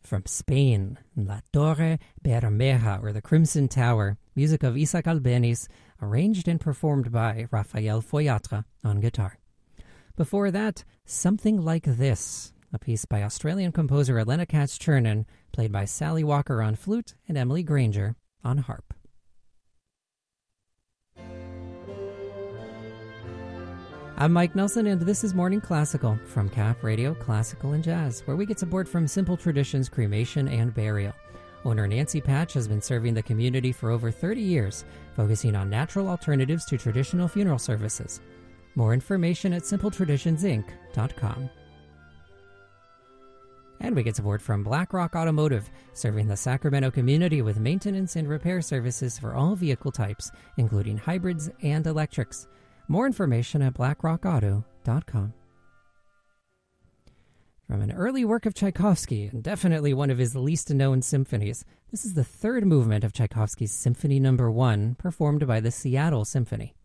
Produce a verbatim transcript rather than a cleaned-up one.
From Spain, La Torre Bermeja, or the Crimson Tower, music of Isaac Albeniz, arranged and performed by Rafael Foyatra on guitar. Before that, Something Like This, a piece by Australian composer Elena Katz-Chernin, played by Sally Walker on flute and Emily Granger on harp. I'm Mike Nelson, and this is Morning Classical from C A P Radio Classical and Jazz, where we get support from Simple Traditions Cremation and Burial. Owner Nancy Patch has been serving the community for over thirty years, focusing on natural alternatives to traditional funeral services. More information at simple traditions inc dot com. And we get support from BlackRock Automotive, serving the Sacramento community with maintenance and repair services for all vehicle types, including hybrids and electrics. More information at black rock auto dot com. From an early work of Tchaikovsky, and definitely one of his least-known symphonies, this is the third movement of Tchaikovsky's Symphony Number One, performed by the Seattle Symphony.